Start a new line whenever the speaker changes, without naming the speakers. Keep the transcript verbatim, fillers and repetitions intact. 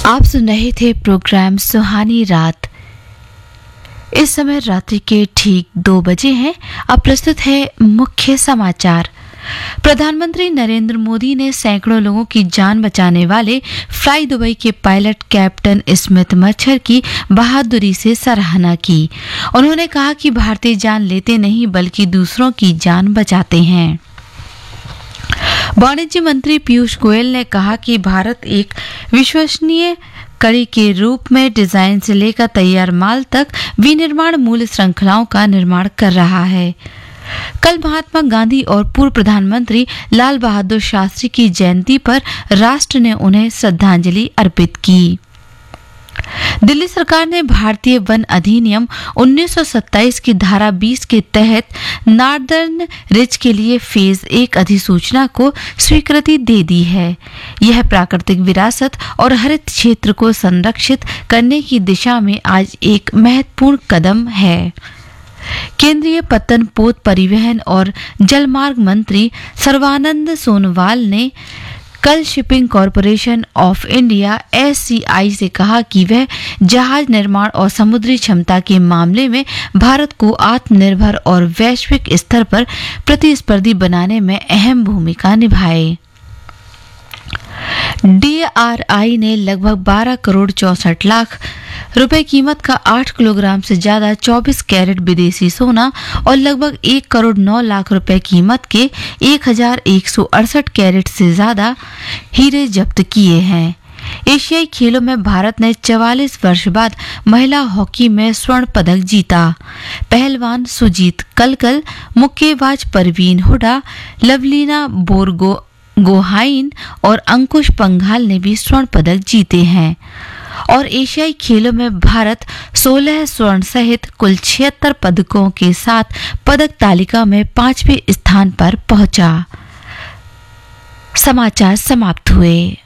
आप सुन रहे थे प्रोग्राम सुहानी रात। इस समय रात्रि के ठीक दो बजे हैं। अब प्रस्तुत है मुख्य समाचार। प्रधानमंत्री नरेंद्र मोदी ने सैकड़ों लोगों की जान बचाने वाले फ्लाई दुबई के पायलट कैप्टन स्मिथ मच्छर की बहादुरी से सराहना की। उन्होंने कहा कि भारतीय जान लेते नहीं बल्कि दूसरों की जान बचाते हैं। वाणिज्य मंत्री पीयूष गोयल ने कहा कि भारत एक विश्वसनीय कड़ी के रूप में डिजाइन से लेकर तैयार माल तक विनिर्माण मूल्य श्रृंखलाओं का निर्माण कर रहा है। कल महात्मा गांधी और पूर्व प्रधानमंत्री लाल बहादुर शास्त्री की जयंती पर राष्ट्र ने उन्हें श्रद्धांजलि अर्पित की। दिल्ली सरकार ने भारतीय वन अधिनियम उन्नीस सौ सत्ताईस की धारा बीस के तहत नॉर्दर्न रिज के लिए फेज एक अधिसूचना को स्वीकृति दे दी है। यह प्राकृतिक विरासत और हरित क्षेत्र को संरक्षित करने की दिशा में आज एक महत्वपूर्ण कदम है। केंद्रीय पत्तन पोत परिवहन और जलमार्ग मंत्री सर्बानंद सोनोवाल ने कल shipping corporation of India S C आई से कहा कि वह जहाज निर्माण और समुद्री क्षमता के मामले में भारत को आत्मनिर्भर और वैश्विक स्तर पर प्रतिस्पर्धी बनाने में अहम भूमिका निभाए। डी आर आई ने लगभग बारह करोड़ चौसठ लाख रुपए कीमत का आठ किलोग्राम से ज्यादा चौबीस कैरेट विदेशी सोना और लगभग एक करोड़ नौ लाख रुपए कीमत के एक हजार एक सौ अड़सठ कैरेट से ज्यादा हीरे जब्त किए हैं। एशियाई खेलों में भारत ने चवालीस वर्ष बाद महिला हॉकी में स्वर्ण पदक जीता। पहलवान सुजीत कलकल, मुक्केबाज परवीन हुडा, लवलीना बोरगो गोहाइन और अंकुश पंघाल ने भी स्वर्ण पदक जीते हैं। और एशियाई खेलों में भारत सोलह स्वर्ण सहित कुल छिहत्तर पदकों के साथ पदक तालिका में पांचवें स्थान पर पहुंचा। समाचार समाप्त हुए।